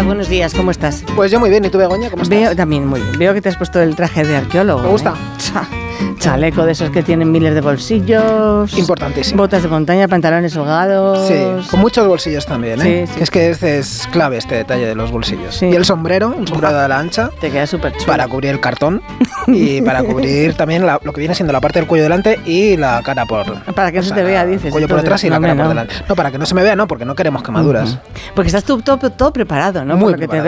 buenos días, ¿cómo estás? Pues yo muy bien, ¿y tú, Begoña, cómo estás? Veo también muy bien. Veo que te has puesto el traje de arqueólogo. Me gusta. Chaleco de esos que tienen miles de bolsillos. Importantísimo. Botas de montaña, pantalones holgados. Sí, con muchos bolsillos también, ¿eh? Sí, sí. Que es que este es clave, este detalle de los bolsillos. Sí. Y el sombrero, un sombrero de la ancha, Te queda súper chulo. para cubrir el cartón y para cubrir también lo que viene siendo la parte del cuello delante y la cara por... Para que no se te vea, dices. El cuello por entonces, detrás y la no, cara por no. delante. No, para que no se me vea, no, porque no queremos quemaduras. Porque estás tú todo preparado, ¿no? Muy Por lo que te preparado.